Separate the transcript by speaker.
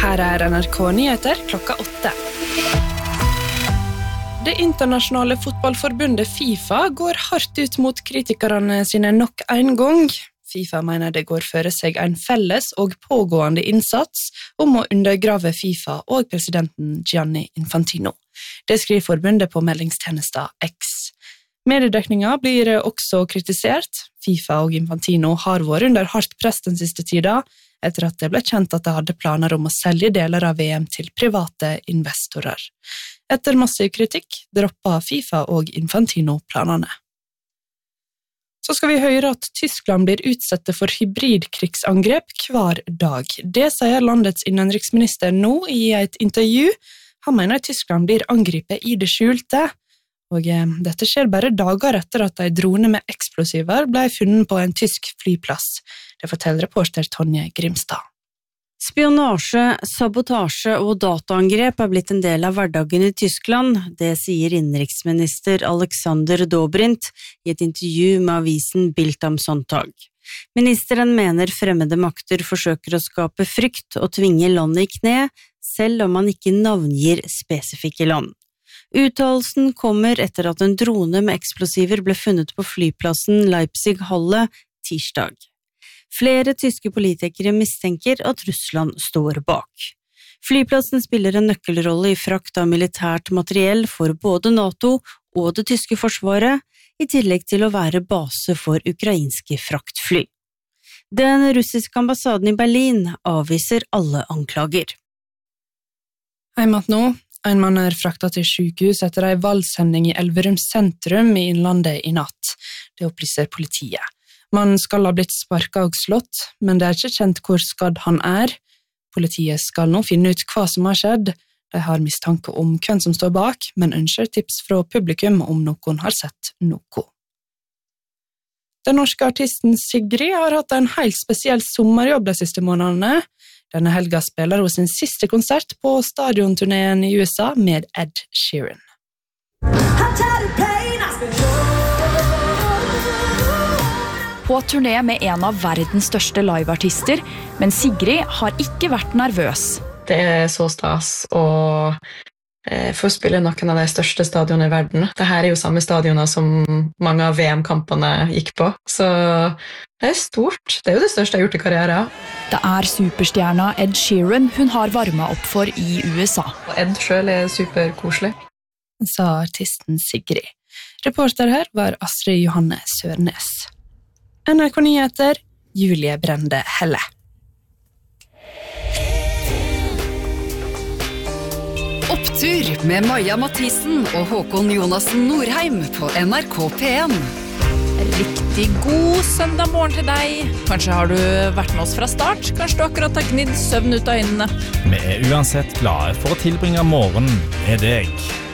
Speaker 1: Her NRK Nyheter klokka 8. Det internasjonale fotballforbundet FIFA går hardt ut mot kritikerne sine nok en gang. FIFA mener det går føre seg en felles og pågående innsats om å undergrave FIFA og presidenten Gianni Infantino. Det skriver forbundet på meldingstjenesta X. Mediedekninga blir også kritisert. FIFA og Infantino har vært under hardt press den siste tida, etter at det ble kjent at de hadde planer om å selge deler av VM til private investorer. Etter massiv kritikk droppet FIFA og Infantino planene. Så skal vi høre at Tyskland blir utsatt for hybridkrigsangrep hver dag. Det sier landets innenriksminister nå i et intervju. Han mener Tyskland blir angrepet i det skjulte. Og dette skjer bare dager etter at en drone med eksplosiver ble funnet på en tysk flyplass. Det forteller reporter Tonje Grimstad.
Speaker 2: Spionasje, sabotasje og dataangrep blitt en del av hverdagen i Tyskland. Det sier innenriksminister Alexander Dobrindt i et intervju med avisen Bild am Sonntag. Ministeren mener fremmede makter forsøker å skape frykt og tvinge landet i kne, selv om man ikke navngir spesifikke land. Uttalelsen kommer etter at en drone med eksplosiver ble funnet på flyplassen Leipzig-Halle tirsdag. Flere tyske politikere mistenker at Russland står bak. Flyplassen spiller en nøkkelrolle i frakt av militært materiell for både NATO og det tyske forsvaret, i tillegg til å være base for ukrainske fraktfly. Den russiske ambassaden i Berlin avviser alle anklager.
Speaker 1: Heimat nå. En mann fraktet til sykehus etter en valgshending i Elverum sentrum i Innlandet i natt. Det opplyser politiet. Mannen skal ha blitt sparket og slått, men det ikke kjent hvor skadd han er. Politiet skal nå finne ut hva som har skjedd. De har mistanke om hvem som står bak, men ønsker tips fra publikum om noen har sett noe. Den norske artisten Sigrid har hatt en helt spesiell sommerjobb de siste månedene. Denne helga spiller hun sin siste konsert på stadionturneen i USA med Ed Sheeran.
Speaker 3: På turné med en av verdens største liveartister, men Sigrid har ikke vært nervøs.
Speaker 4: Det så stas å få spille noen av de største stadionene i verden. Dette jo samme stadioner som mange av VM-kampene gikk på, så det stort. Det jo det største jeg har gjort i karrieren.
Speaker 3: Det superstjerna Ed Sheeran hun har varmet opp for i USA.
Speaker 4: Ed selv superkoselig.
Speaker 1: Sa artisten Sigrid. Reporter her var Astrid Johanne Sørnes. NRK Nyheter, Julie Brende Helle.
Speaker 5: Opptur med Maja Mathisen og Håkon Jonassen Norheim på NRK P1.
Speaker 6: Riktig god søndag morgen til deg. Kanskje har du vært med oss fra start. Kanskje du akkurat har gnidd søvn ut av øynene.
Speaker 7: Vi uansett glade for å tilbringe morgenen med deg.